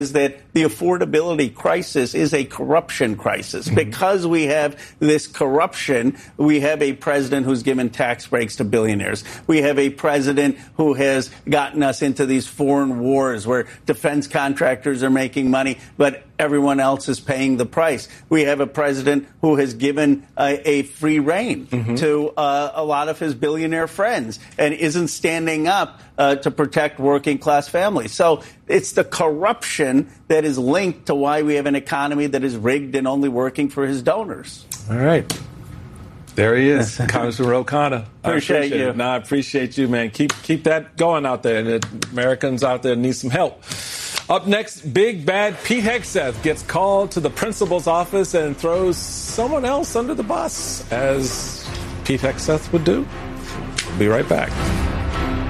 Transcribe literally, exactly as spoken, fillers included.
is that the affordability crisis is a corruption crisis. Mm-hmm. Because we have this corruption, we have a president who's given tax breaks to billionaires. We have a president who has gotten us into these foreign wars where defense contractors are making money, but everyone else is paying the price. We have a president who has given uh, a free rein mm-hmm. to uh, a lot of his billionaire friends and isn't standing up uh, to protect working class families. So it's the corruption that is linked to why we have an economy that is rigged and only working for his donors. All right. There he is, Congressman Ro Khanna. Appreciate, appreciate you. It. No, I appreciate you, man. Keep keep that going out there. And the Americans out there need some help. Up next, big bad Pete Hegseth gets called to the principal's office and throws someone else under the bus, as Pete Hegseth would do. We'll be right back.